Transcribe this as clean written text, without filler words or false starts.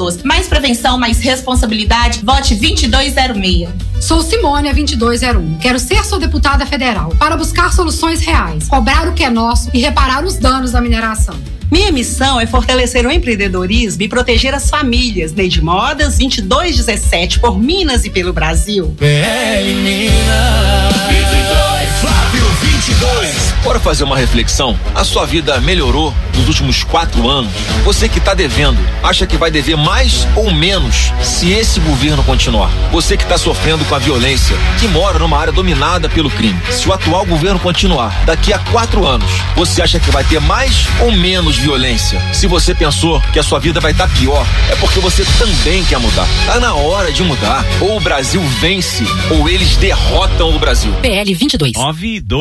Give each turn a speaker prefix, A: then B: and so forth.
A: pessoas. Mais prevenção, mais responsabilidade. Vote 2206.
B: Sou Simônia 2201. Quero ser sua deputada federal para buscar soluções reais, cobrar o que é nosso e reparar os danos da mineração.
C: Minha missão é fortalecer o empreendedorismo e proteger as famílias. Lei de Modas 2217, por Minas e pelo Brasil.
D: PL Minas 22, Flávio 22.
E: Bora fazer uma reflexão? A sua vida melhorou nos últimos 4 anos? Você que está devendo, acha que vai dever mais ou menos se esse governo continuar? Você que está sofrendo com a violência, que mora numa área dominada pelo crime, se o atual governo continuar, daqui a 4 anos, você acha que vai ter mais ou menos violência? Se você pensou que a sua vida vai estar pior, é porque você também quer mudar. Tá na hora de mudar. Ou o Brasil vence, ou eles derrotam o Brasil.
F: PL 22.
G: 9 e 2.